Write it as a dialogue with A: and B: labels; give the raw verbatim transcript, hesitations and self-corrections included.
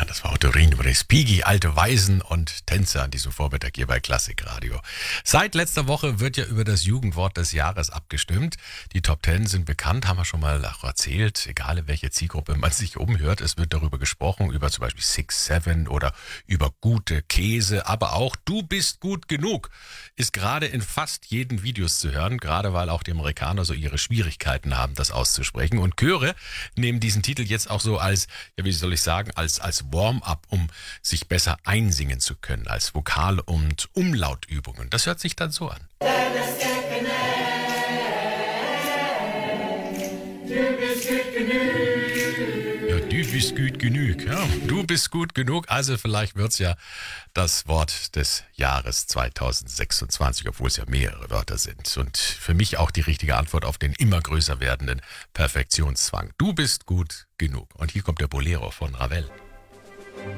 A: das war Ottorino Respighi, alte Waisen und Tänze an diesem Vormittag hier bei Klassikradio. Seit letzter Woche wird ja über das Jugendwort des Jahres abgestimmt. Die Top Ten sind bekannt, haben wir schon mal auch erzählt. Egal in welche Zielgruppe man sich umhört, es wird darüber gesprochen, über zum Beispiel Six, Seven oder über gute Käse. Aber auch Du bist gut genug ist gerade in fast jeden Videos zu hören, gerade weil auch die Amerikaner so ihre Schwierigkeiten haben, das auszusprechen. Und Chöre nehmen diesen Titel jetzt auch so als, ja wie soll ich sagen, als, als Warm-up, um sich besser einsingen zu können, als Vokal- und Umlautübungen. Das hört sich dann so an. Ja, du bist gut genug. Ja, du bist gut genug. Also vielleicht wird's ja das Wort des Jahres zweitausendsechsundzwanzig, obwohl es ja mehrere Wörter sind. Und für mich auch die richtige Antwort auf den immer größer werdenden Perfektionszwang. Du bist gut genug. Und hier kommt der Bolero von Ravel.